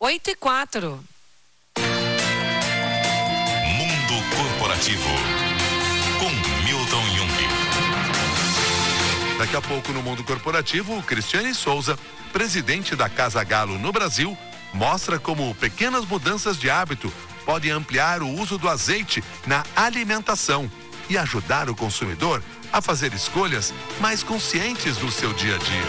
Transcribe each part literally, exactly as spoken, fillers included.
oito e quatro. Mundo Corporativo, com Milton Jung. Daqui a pouco no Mundo Corporativo, Cristiane Souza, presidente da Casa Galo no Brasil, mostra como pequenas mudanças de hábito podem ampliar o uso do azeite na alimentação e ajudar o consumidor a fazer escolhas mais conscientes no seu dia a dia.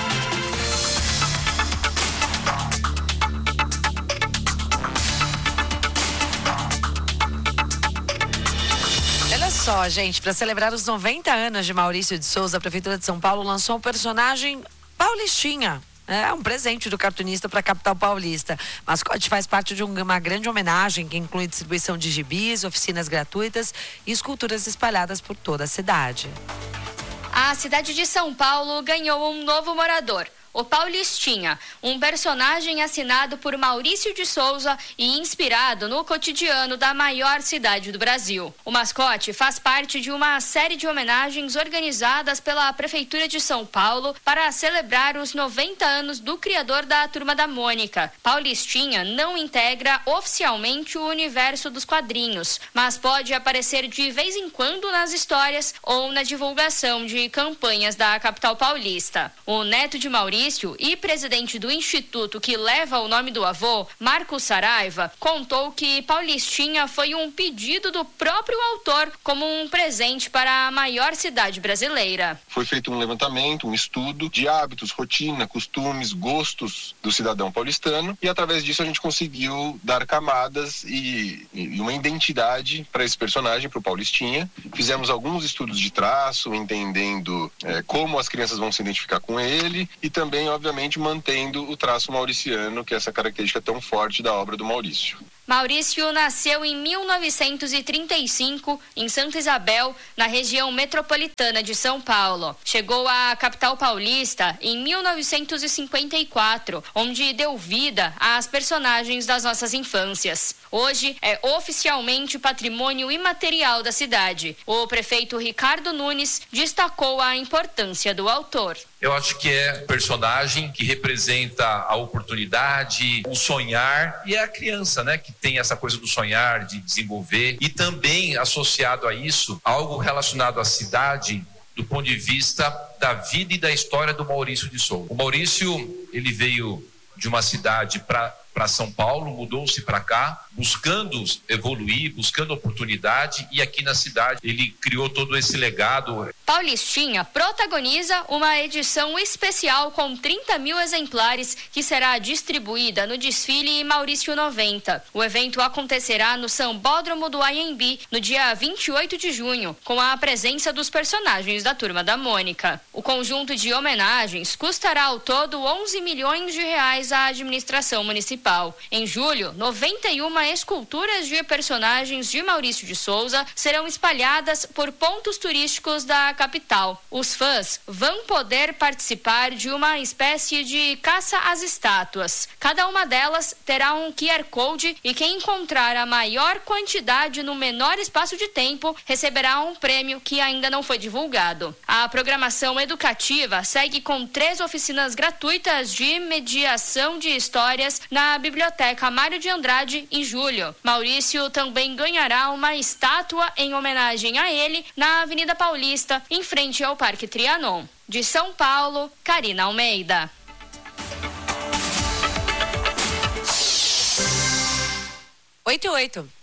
Olha só, gente, para celebrar os noventa anos de Maurício de Souza, a Prefeitura de São Paulo lançou um personagem Paulistinha. É um presente do cartunista para a capital paulista. Mascote faz parte de uma grande homenagem que inclui distribuição de gibis, oficinas gratuitas e esculturas espalhadas por toda a cidade. A cidade de São Paulo ganhou um novo morador. O Paulistinha, um personagem assinado por Maurício de Souza e inspirado no cotidiano da maior cidade do Brasil. O mascote faz parte de uma série de homenagens organizadas pela Prefeitura de São Paulo para celebrar os noventa anos do criador da Turma da Mônica. Paulistinha não integra oficialmente o universo dos quadrinhos, mas pode aparecer de vez em quando nas histórias ou na divulgação de campanhas da capital paulista. O neto de Maurício e presidente do instituto que leva o nome do avô, Marcos Saraiva, contou que Paulistinha foi um pedido do próprio autor como um presente para a maior cidade brasileira. Foi feito um levantamento, um estudo de hábitos, rotina, costumes, gostos do cidadão paulistano e através disso a gente conseguiu dar camadas e, e uma identidade para esse personagem, para o Paulistinha. Fizemos alguns estudos de traço, entendendo é, como as crianças vão se identificar com ele e também Também, obviamente, mantendo o traço mauriciano, que é essa característica tão forte da obra do Maurício. Maurício nasceu em mil novecentos e trinta e cinco em Santa Isabel, na região metropolitana de São Paulo. Chegou à capital paulista em mil novecentos e cinquenta e quatro, onde deu vida às personagens das nossas infâncias. Hoje é oficialmente patrimônio imaterial da cidade. O prefeito Ricardo Nunes destacou a importância do autor. Eu acho que é um personagem que representa a oportunidade, o sonhar, e é a criança, né, que tem essa coisa do sonhar, de desenvolver, e também associado a isso, algo relacionado à cidade do ponto de vista da vida e da história do Maurício de Souza. O Maurício, ele veio de uma cidade para para São Paulo, mudou-se para cá, buscando evoluir, buscando oportunidade, e aqui na cidade ele criou todo esse legado. Paulistinha protagoniza uma edição especial com trinta mil exemplares que será distribuída no desfile Maurício noventa. O evento acontecerá no Sambódromo do Anhembi no dia vinte e oito de junho, com a presença dos personagens da Turma da Mônica. O conjunto de homenagens custará ao todo onze milhões de reais à administração municipal. Em julho, noventa e uma esculturas de personagens de Maurício de Souza serão espalhadas por pontos turísticos da capital. Os fãs vão poder participar de uma espécie de caça às estátuas. Cada uma delas terá um Q R Code e quem encontrar a maior quantidade no menor espaço de tempo receberá um prêmio que ainda não foi divulgado. A programação educativa segue com três oficinas gratuitas de mediação de histórias na Biblioteca Mário de Andrade em julho. Maurício também ganhará uma estátua em homenagem a ele na Avenida Paulista, em frente ao Parque Trianon. De São Paulo, Karina Almeida. oito e oito.